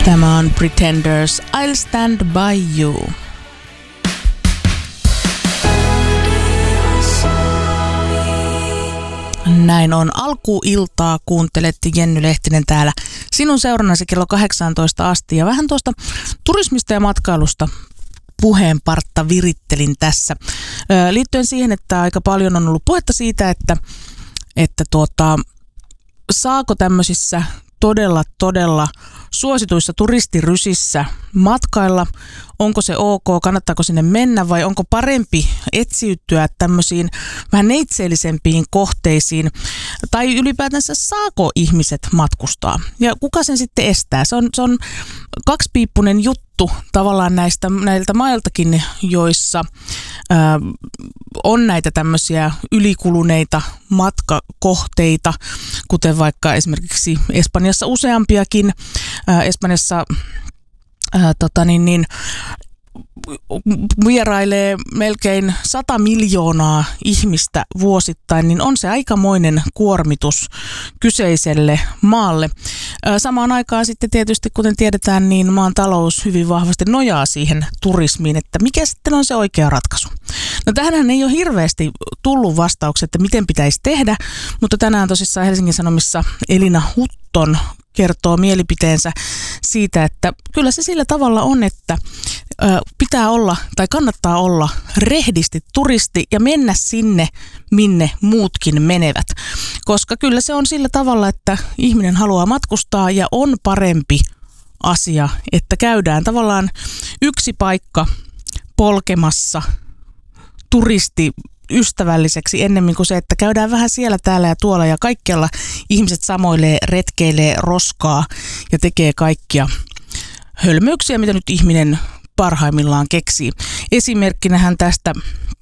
Tämä on Pretenders, I'll Stand By You. Näin on. Alkuiltaa kuuntelet Jenny Lehtinen täällä sinun seurannasi kello 18 asti. Ja vähän tuosta turismista ja matkailusta puheenpartta virittelin tässä. Liittyen siihen, että aika paljon on ollut puhetta siitä, että saako tämmöisissä todella suosituissa turistirysissä matkailla, onko se ok, kannattaako sinne mennä vai onko parempi etsiytyä tämmöisiin vähän neitseellisempiin kohteisiin tai ylipäätänsä saako ihmiset matkustaa ja kuka sen sitten estää. Se on kaksipiippunen juttu tavallaan näiltä mailtakin, joissa on näitä tämmöisiä ylikuluneita matkakohteita, kuten vaikka esimerkiksi Espanjassa useampiakin. Espanjassa vierailee melkein 100 miljoonaa ihmistä vuosittain, niin on se aikamoinen kuormitus kyseiselle maalle. Samaan aikaan sitten tietysti, kuten tiedetään, niin maan talous hyvin vahvasti nojaa siihen turismiin, että mikä sitten on se oikea ratkaisu. No tähänhän ei ole hirveästi tullut vastauksia, että miten pitäisi tehdä, mutta tänään tosissaan Helsingin Sanomissa Elina Hutton kertoo mielipiteensä siitä, että kyllä se sillä tavalla on, että pitää olla tai kannattaa olla rehdisti turisti ja mennä sinne, minne muutkin menevät. Koska kyllä se on sillä tavalla, että ihminen haluaa matkustaa ja on parempi asia, että käydään tavallaan yksi paikka polkemassa turistiystävälliseksi ennemmin kuin se, että käydään vähän siellä, täällä ja tuolla ja kaikkialla ihmiset samoilee, retkeilee, roskaa ja tekee kaikkia hölmöyksiä, mitä nyt ihminen parhaimmillaan keksii. Esimerkkinähän tästä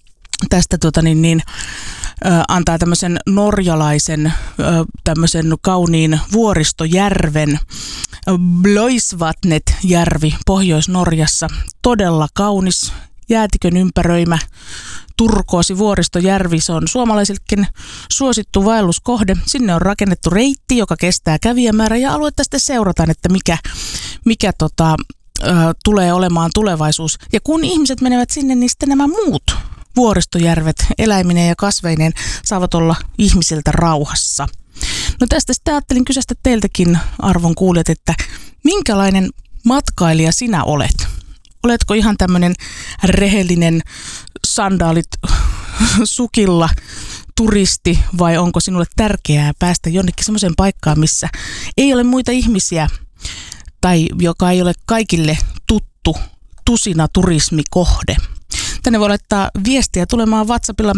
antaa tämmöisen norjalaisen tämmöisen kauniin vuoristojärven, Bloisvatnet-järvi Pohjois-Norjassa. Todella kaunis jäätikön ympäröimä turkoosi vuoristojärvi. Se on suomalaisillekin suosittu vaelluskohde. Sinne on rakennettu reitti, joka kestää kävijämäärä ja aluetta sitten seurataan, että mikä tulee olemaan tulevaisuus. Ja kun ihmiset menevät sinne, niin sitten nämä muut vuoristojärvet eläimineen ja kasveineen saavat olla ihmisiltä rauhassa. No tästä sitten ajattelin kysästä teiltäkin, arvon kuulijat, että minkälainen matkailija sinä olet? Oletko ihan tämmöinen rehellinen sandaalit sukilla turisti vai onko sinulle tärkeää päästä jonnekin semmoiseen paikkaan, missä ei ole muita ihmisiä tai joka ei ole kaikille tuttu tusina turismikohde? Tänne voi laittaa viestiä tulemaan WhatsAppilla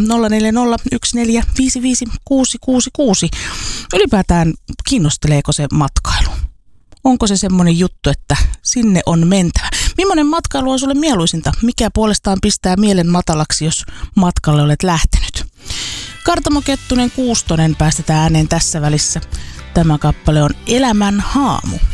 0401455666. Ylipäätään kiinnosteleeko se matkailu? Onko se semmoinen juttu, että sinne on mentävä? Millainen matkailu on sulle mieluisinta? Mikä puolestaan pistää mielen matalaksi, jos matkalle olet lähtenyt? Kartamo Kettunen Kuustonen päästetään ääneen tässä välissä. Tämä kappale on Elämän haamu.